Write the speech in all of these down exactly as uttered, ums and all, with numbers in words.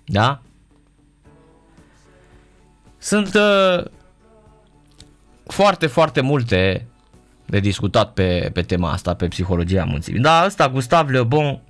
Da? Sunt uh, foarte, foarte multe de discutat pe, pe tema asta, pe psihologia mulțimii. Da, ăsta, Gustave Le Bon, uh,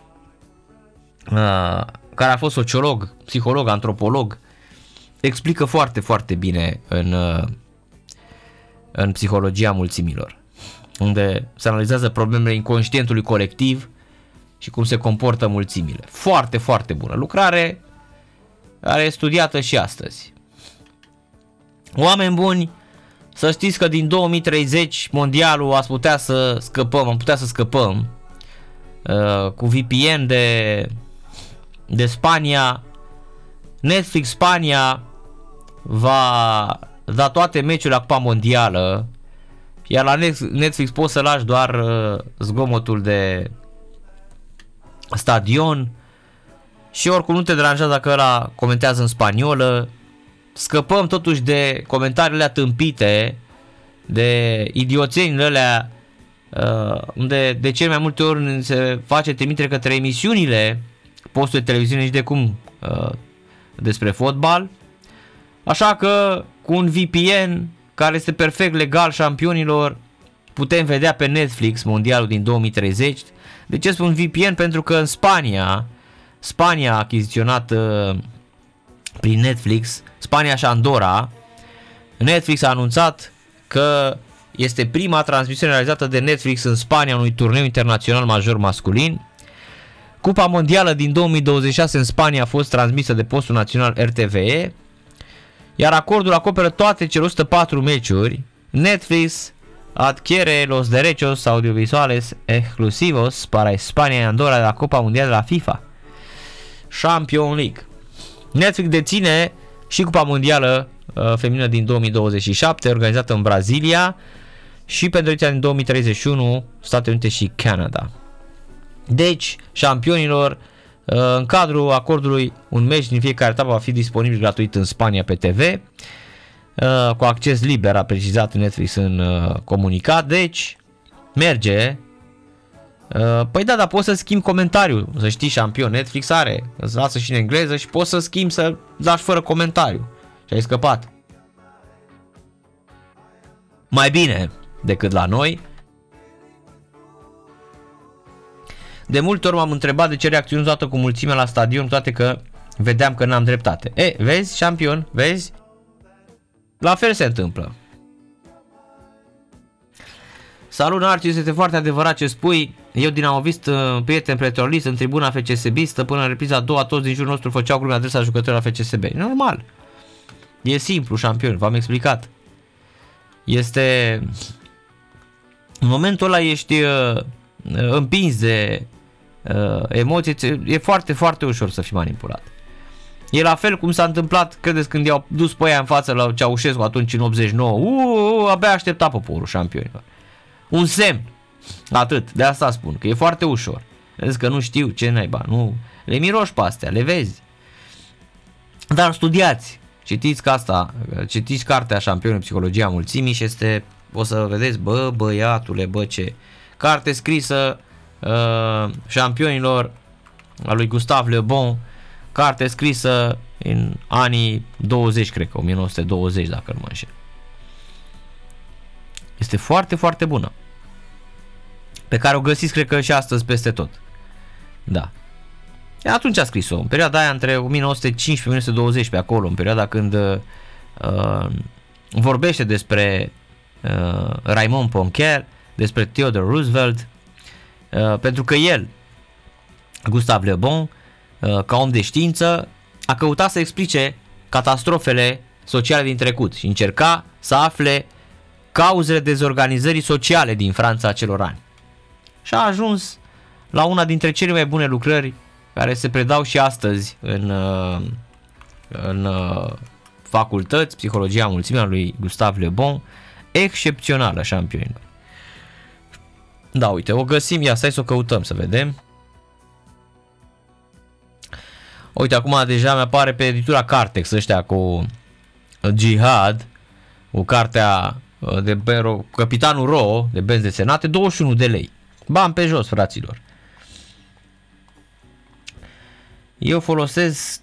care a fost sociolog, psiholog, antropolog, explică foarte, foarte bine în, uh, în psihologia mulțimilor, unde se analizează problemele inconștientului colectiv și cum se comportă mulțimile. Foarte, foarte bună lucrare, care e studiată și astăzi. Oameni buni, să știți că din două mii treizeci mondialul ați putea să scăpăm, am putea să scăpăm uh, cu V P N de, de Spania. Netflix Spania va da toate meciurile la Cupa Mondială, iar la Netflix poți să lași doar uh, zgomotul de stadion și oricum nu te deranjează dacă ăla comentează în spaniolă. Scăpăm totuși de comentariile tâmpite, de idioțenile alea, uh, unde de cel mai multe ori se face trimitere către emisiunile postului de televiziune, nici de cum uh, despre fotbal. Așa că cu un V P N care este perfect legal șampionilor, putem vedea pe Netflix mondialul din două mii treizeci. De ce spun V P N? Pentru că în Spania, Spania a achiziționat uh, prin Netflix, Spania și Andorra. Netflix a anunțat că este prima transmisiune realizată de Netflix în Spania unui turneu internațional major masculin. Cupa Mondială din două mii douăzeci și șase în Spania a fost transmisă de postul național R T V E, iar acordul acoperă toate cele o sută patru meciuri. Netflix adquiere los derechos audiovisuales exclusivos para España y Andorra de la Copa Mundial de la FIFA Champions League. Netflix deține și Cupa Mondială uh, feminină din două mii douăzeci și șapte, organizată în Brazilia, și pentru ediția din două mii treizeci și unu, Statele Unite și Canada. Deci, șampionilor, uh, în cadrul acordului, un meci din fiecare etapă va fi disponibil gratuit în Spania pe T V, uh, cu acces liber, a precizat Netflix în uh, comunicat. Deci, merge. Uh, păi da, dar poți să schimbi comentariul, să știi, șampion. Netflix are, îți lasă și în engleză și poți să schimbi, să lași fără comentariu și ai scăpat. Mai bine decât la noi. De multe ori m-am întrebat de ce reacționez odată cu mulțimea la stadion, toate că vedeam că n-am dreptate. E, vezi, șampion, vezi? La fel se întâmplă. Salut, Narcis, este foarte adevărat ce spui. Eu dinamovist, prieten petrolist, în tribuna F C S B-istă, până în repriza a doua, toți din jurul nostru făceau glume adresa jucătorilor la F C S B. Normal. E simplu, șampion, v-am explicat. Este... În momentul ăla ești uh, împins de uh, emoții, e foarte, foarte ușor să fii manipulat. E la fel cum s-a întâmplat, credeți, când i-au dus pe aia în față la Ceaușescu atunci în optzeci și nouă. Uuu, abia aștepta poporul, șampionilor. Un semn. Atât. De asta spun, că e foarte ușor. Vedeți că nu știu ce naiba. Nu. Le miroși pe astea, le vezi. Dar studiați. Citiți ca asta, citiți cartea Șampionul Psihologia Mulțimii și este, o să vedeți, bă, băiatule, bă, ce. Carte scrisă uh, șampionilor a lui Gustave Le Bon. Carte scrisă în anii douăzeci, cred că, o mie nouă sute douăzeci, dacă nu mă înșel. Este foarte, foarte bună. Pe care o găsiți, cred că, și astăzi peste tot. Da. E atunci a scris-o, în perioada aia între o mie nouă sute cincisprezece și o mie nouă sute douăzeci, pe acolo, în perioada când uh, vorbește despre uh, Raymond Poincaré, despre Theodore Roosevelt, uh, pentru că el, Gustave Le Bon, uh, ca om de știință, a căutat să explice catastrofele sociale din trecut și încerca să afle cauzele dezorganizării sociale din Franța acelor ani. Și a ajuns la una dintre cele mai bune lucrări care se predau și astăzi în, în facultăți, Psihologia Mulțimii a lui Gustave Le Bon, excepțională, șampionilor. Da, uite, o găsim, ia, stai să o căutăm, să vedem. Uite, acum deja mi-apare pe editura Cartex ăștia cu Jihad, cu cartea de Bero, Capitanul Ro, de benzi desenate, douăzeci și unu de lei. Bani pe jos, fraților. Eu folosesc